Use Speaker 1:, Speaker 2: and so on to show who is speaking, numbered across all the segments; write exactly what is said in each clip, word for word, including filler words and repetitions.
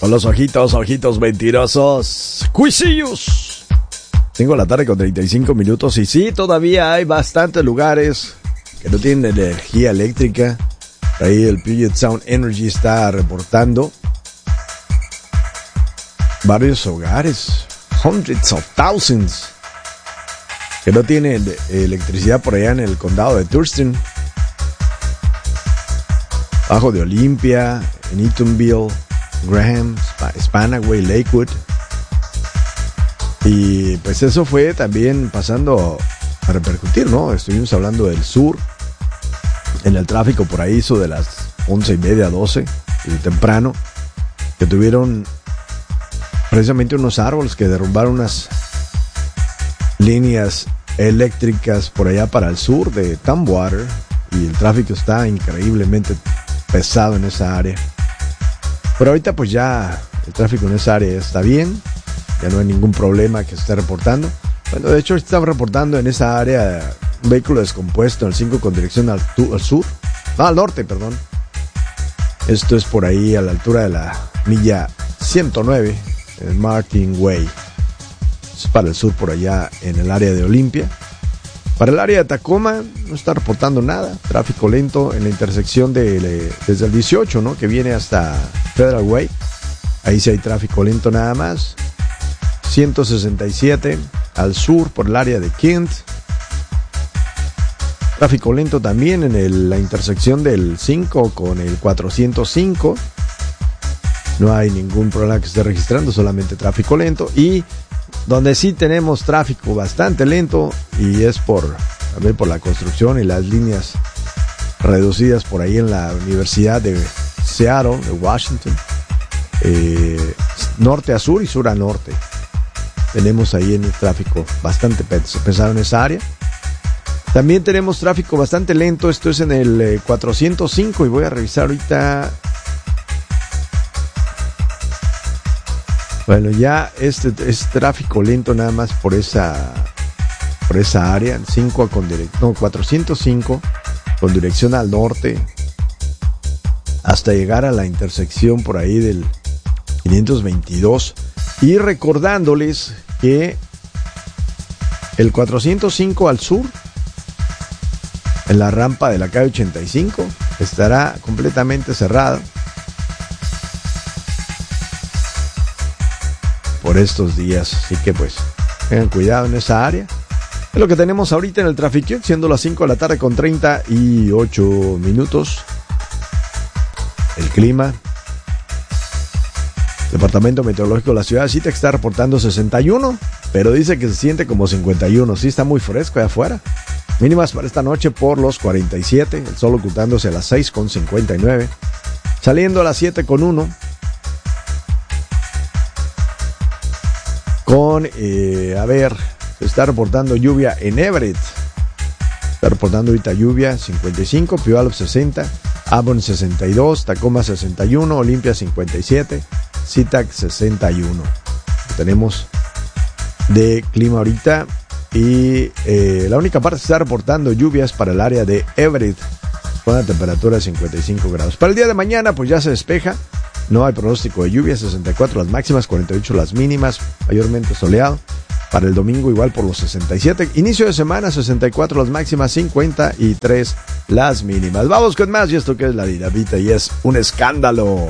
Speaker 1: Con los ojitos, ojitos mentirosos. ¡Cuisillos! cinco de la tarde con treinta y cinco minutos. Y sí, todavía hay bastantes lugares que no tienen energía eléctrica. Ahí el Puget Sound Energy está reportando varios hogares, hundreds of thousands, que no tienen electricidad por allá en el condado de Thurston, bajo de Olympia, en Eatonville, Graham, Spanaway, Lakewood. Y pues eso fue también pasando a repercutir, ¿no? Estuvimos hablando del sur, en el tráfico por ahí, hizo de las once y media, doce, y temprano, que tuvieron precisamente unos árboles que derrumbaron unas líneas eléctricas por allá para el sur de Tumwater, y el tráfico está increíblemente pesado en esa área. Pero ahorita pues ya el tráfico en esa área está bien, ya no hay ningún problema que se esté reportando. Bueno, de hecho están reportando en esa área un vehículo descompuesto en el cinco con dirección al, tu, al sur, no, al norte, perdón. Esto es por ahí a la altura de la milla ciento nueve, en Martin Way. Es para el sur, por allá en el área de Olympia. Para el área de Tacoma no está reportando nada. Tráfico lento en la intersección de, de, desde el dieciocho, ¿no? Que viene hasta Federal Way. Ahí sí hay tráfico lento nada más. ciento sesenta y siete al sur por el área de Kent. Tráfico lento también en el, la intersección del cinco con el cuatrocientos cinco. No hay ningún problema que esté registrando, solamente tráfico lento. Y donde sí tenemos tráfico bastante lento, y es por, a ver, por la construcción y las líneas reducidas por ahí en la Universidad de Seattle, de Washington, eh, norte a sur y sur a norte. Tenemos ahí en el tráfico bastante pesado en esa área. También tenemos tráfico bastante lento, esto es en el eh, cuatrocientos cinco, y voy a revisar ahorita. Bueno, ya este es tráfico lento nada más por esa por esa área, cinco con dirección, no, cuatrocientos cinco con dirección al norte hasta llegar a la intersección por ahí del quinientos veintidós. Y recordándoles que el cuatrocientos cinco al sur, en la rampa de la calle ochenta y cinco, estará completamente cerrado por estos días, así que pues tengan cuidado en esa área. Es lo que tenemos ahorita en el tráfico, siendo las cinco de la tarde con treinta y ocho minutos. El clima. Departamento Meteorológico de la ciudad de Cita está reportando sesenta y uno, pero dice que se siente como cincuenta y uno. Sí, está muy fresco allá afuera. Mínimas para esta noche por los cuarenta y siete, el sol ocultándose a las seis con cincuenta y nueve, saliendo a las siete con uno. Con, eh, a ver, se está reportando lluvia en Everett. Está reportando ahorita lluvia, cincuenta y cinco, Puyallup sesenta, Avon sesenta y dos, Tacoma sesenta y uno, Olympia cincuenta y siete, SeaTac sesenta y uno. Tenemos de clima ahorita. Y eh, la única parte que está reportando lluvias para el área de Everett, con la temperatura de cincuenta y cinco grados. Para el día de mañana pues ya se despeja. No hay pronóstico de lluvia, sesenta y cuatro las máximas, cuarenta y ocho las mínimas, mayormente soleado. Para el domingo igual por los sesenta y siete. Inicio de semana, sesenta y cuatro las máximas, cincuenta y tres las mínimas. Vamos con más, y esto que es la dinamita y es un escándalo.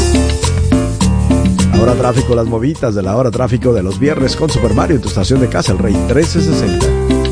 Speaker 1: Ahora tráfico, las movitas de la hora tráfico de los viernes con Super Mario en tu estación de casa, el Rey trece sesenta.